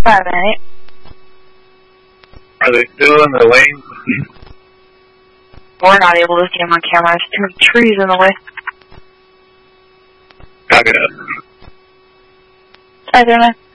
5-8. Are they still in the lane? We're not able to see them on camera. There's too many trees in the way. Copy that. 5-9.